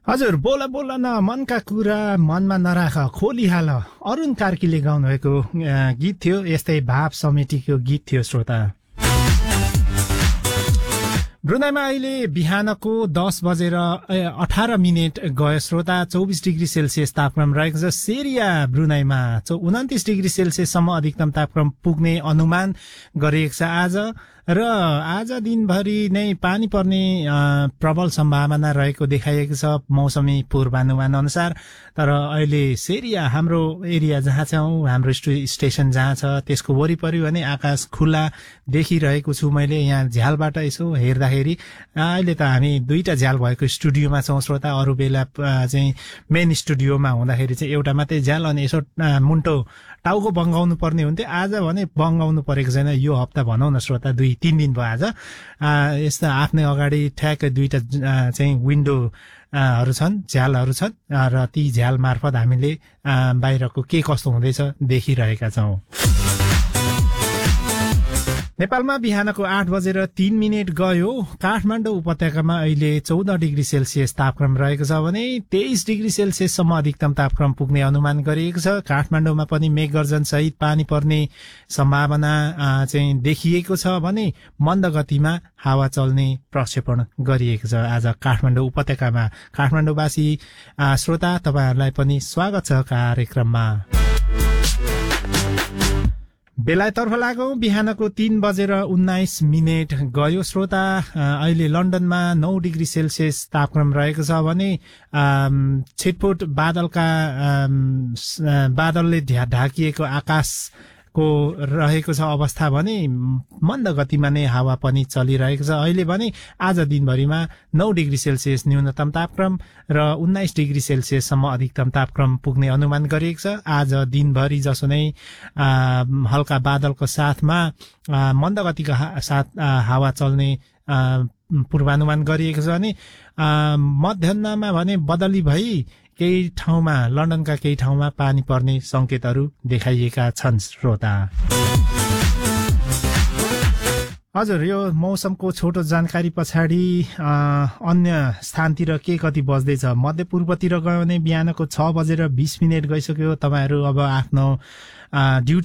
हजुर बोला बोला न मनका कुरा मनमा नराख खोलिहाल अरुण कार्कीले गाउनुभएको गीत थियो। यस्तै भाव समेटिको गीत थियो श्रोता। ब्रुनाईमा अहिले बिहानको 10:18 गयो श्रोता। 24 डिग्री सेल्सियस तापक्रम रहेको छ। सेरिया ब्रुनाईमा 29 डिग्री सेल्सियससम्म अधिकतम तापक्रम पुग्ने अनुमान गरिएको छ आज। र आज दिनभरि नै पानी पर्ने प्रबल सम्भावना रहेको देखाइएको छ मौसमी पूर्वानुमान अनुसार। तर अहिले सेरिया हाम्रो एरिया जहाँ छौँ, हाम्रो स्टेशन जहाँ छ त्यसको वरिपरि भने आकाश खुल्ला देखिरहेको छु मैले यहाँ झ्यालबाट यसो हेर्दाखेरि। अहिले त हामी दुईटा झ्याल भएको स्टुडियोमा छौँ श्रोता। अरू बेला चाहिँ मेन स्टुडियोमा हुँदाखेरि चाहिँ एउटा मात्रै झ्याल अनि यसो मुन्टो टाउको बङ्गाउनु पर्ने हुन्थ्यो। आज भने बङ्गाउनु परेको छैन। यो हप्ता भनौँ न श्रोता 2-3 दिन भयो आज। यस्ता आफ्नै अगाडि ठ्याक्कै दुईटा चाहिँ विन्डोहरू छन्, झ्यालहरू छन् र ती झ्याल मार्फत हामीले बाहिरको के कस्तो हुँदैछ देखिरहेका छौँ। नेपालमा बिहानको 8:03 गयो। काठमाडौँ उपत्यकामा अहिले 14 डिग्री सेल्सियस तापक्रम रहेको छ भने 23 डिग्री सेल्सियससम्म अधिकतम तापक्रम पुग्ने अनुमान गरिएको छ। काठमाडौँमा पनि मेघगर्जन सहित पानी पर्ने सम्भावना चाहिँ देखिएको छ भने मन्द गतिमा हावा चल्ने प्रक्षेपण गरिएको छ आज काठमाडौँ उपत्यकामा। काठमाडौँवासी श्रोता तपाईहरुलाई पनि स्वागत छ कार्यक्रममा। बेलायतर्फ लागौं। बिहानको 3:19 गयो श्रोता। अहिले लन्डनमा 9 डिग्री सेल्सियस तापक्रम रहेको छ भने छिटपुट बादलले ढाकिएको आकाशको रहेको छ अवस्था भने मन्द गतिमा नै हावा पनि चलिरहेको छ। अहिले भने आज दिनभरिमा 9 डिग्री सेल्सियस न्यूनतम तापक्रम र 19 डिग्री सेल्सियससम्म अधिकतम तापक्रम पुग्ने अनुमान गरिएको छ। आज दिनभरि जसो नै हल्का बादलको साथमा मन्द गतिको साथ हावा चल्ने पूर्वानुमान गरिएको छ भने मध्याहमा भने बदली भई केही ठाउँमा लन्डनका केही ठाउँमा पानी पर्ने संकेतहरू देखाइएका छन् श्रोता। हजुर यो मौसमको छोटो जानकारी पछाडि अन्य स्थानतिर के कति बज्दैछ। मध्यपूर्वतिर गयो भने बिहानको 6:20 गइसक्यो। तपाईहरु अब आफ्नो ड्युटी